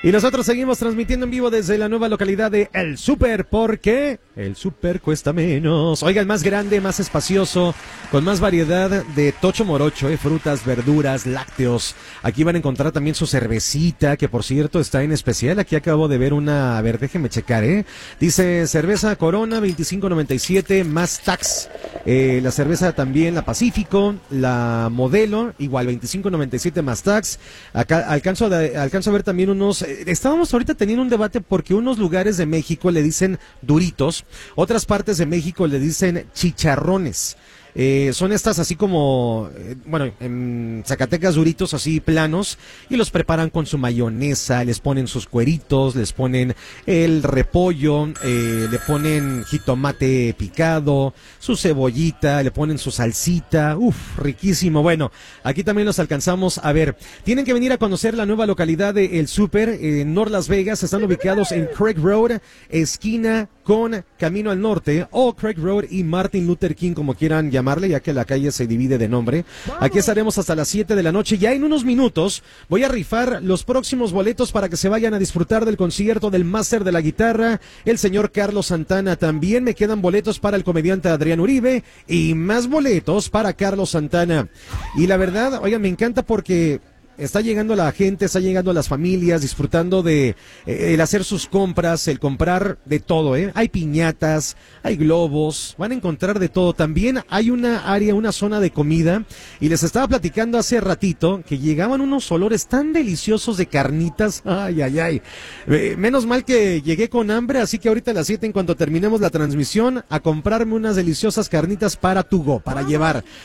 Y nosotros seguimos transmitiendo en vivo desde la nueva localidad de El Súper, porque el Súper cuesta menos. Oiga, el más grande, más espacioso, con más variedad de tocho morocho, frutas, verduras, lácteos. Aquí van a encontrar también su cervecita, que por cierto está en especial. Aquí acabo de ver una, a ver, déjenme checar, Dice cerveza Corona, 25.97, más tax. La cerveza también, la Pacífico, la Modelo, igual 25.97 más tax. Acá alcanzo a ver también unos... estábamos ahorita teniendo un debate porque unos lugares de México le dicen duritos, otras partes de México le dicen chicharrones. Son estas así como, bueno, en Zacatecas duritos así planos, y los preparan con su mayonesa, les ponen sus cueritos, les ponen el repollo, le ponen jitomate picado, su cebollita, le ponen su salsita, riquísimo. Bueno, aquí también los alcanzamos a ver. Tienen que venir a conocer la nueva localidad de El Súper, en North Las Vegas. Están ubicados en Craig Road, esquina con Camino al Norte, o Craig Road y Martin Luther King, como quieran llamarle, ya que la calle se divide de nombre. Aquí estaremos hasta las 7 de la noche. Ya en unos minutos voy a rifar los próximos boletos para que se vayan a disfrutar del concierto del máster de la guitarra, el señor Carlos Santana. También me quedan boletos para el comediante Adrián Uribe y más boletos para Carlos Santana. Y la verdad, oigan, me encanta porque está llegando la gente, está llegando las familias, disfrutando de el hacer sus compras, el comprar de todo, Hay piñatas, hay globos, van a encontrar de todo. También hay una área, una zona de comida, y les estaba platicando hace ratito que llegaban unos olores tan deliciosos de carnitas. Ay, ay, ay. Menos mal que llegué con hambre, así que ahorita a las 7, en cuanto terminemos la transmisión, a comprarme unas deliciosas carnitas para to go, para llevar.